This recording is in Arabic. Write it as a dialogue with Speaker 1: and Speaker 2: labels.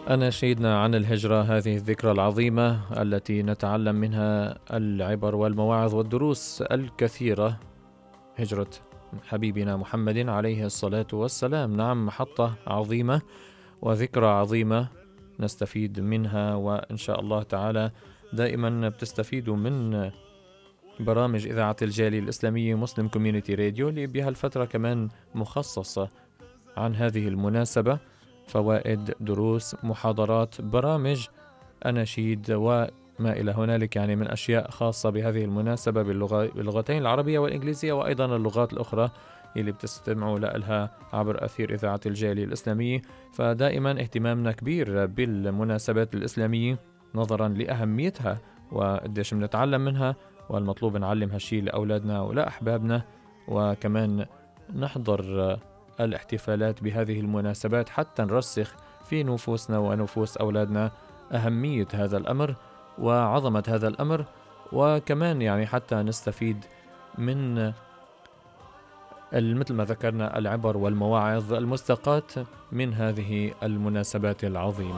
Speaker 1: أناشيدنا عن الهجرة، هذه الذكرى العظيمة التي نتعلم منها العبر والمواعظ والدروس الكثيرة. هجرة حبيبنا محمد عليه الصلاة والسلام، نعم، محطة عظيمة وذكرى عظيمة نستفيد منها، وإن شاء الله تعالى دائما بتستفيدوا من برامج إذاعة الجالية الإسلامية مسلم كوميونيتي راديو، اللي بهالفترة كمان مخصصة عن هذه المناسبة، فوائد، دروس، محاضرات، برامج، أناشيد وما إلى هنالك، يعني من أشياء خاصة بهذه المناسبة باللغتين العربية والإنجليزية، وأيضا اللغات الأخرى اللي بتستمعوا لها عبر أثير إذاعة الجالية الإسلامية. فدائما اهتمامنا كبير بالمناسبات الإسلامية نظرا لأهميتها وقديش بنتعلم منها، والمطلوب نعلم هالشي لأولادنا ولأحبابنا، وكمان نحضر الاحتفالات بهذه المناسبات حتى نرسخ في نفوسنا ونفوس أولادنا أهمية هذا الأمر وعظمة هذا الأمر، وكمان يعني حتى نستفيد من مثل ما ذكرنا العبر والمواعظ المستقاة من هذه المناسبات العظيمة.